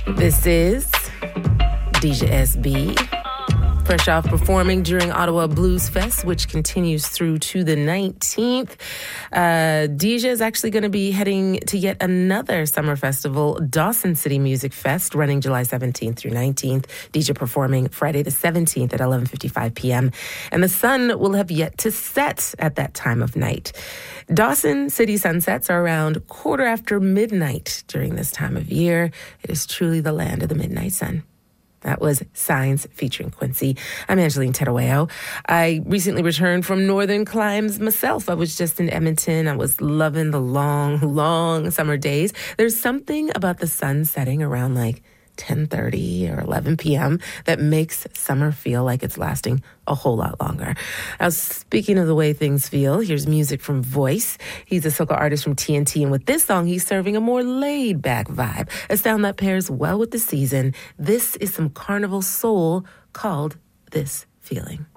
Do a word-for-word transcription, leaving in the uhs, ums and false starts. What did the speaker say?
This is Deja S B, fresh off performing during Ottawa Blues Fest, which continues through to the nineteenth. Uh, Deja is actually going to be heading to yet another summer festival, Dawson City Music Fest, running July seventeenth through nineteenth. Deja performing Friday the seventeenth at eleven fifty-five p.m. And the sun will have yet to set at that time of night. Dawson City sunsets are around quarter after midnight during this time of year. It is truly the land of the midnight sun. That was Signs featuring Quincy. I'm Angeline Terueo. I recently returned from Northern Climes myself. I was just in Edmonton. I was loving the long, long summer days. There's something about the sun setting around like ten thirty or eleven p.m. that makes summer feel like it's lasting a whole lot longer. Now, speaking of the way things feel, here's music from Voice. He's a soca artist from T N T, and with this song, he's serving a more laid-back vibe, a sound that pairs well with the season. This is some carnival soul called This Feeling.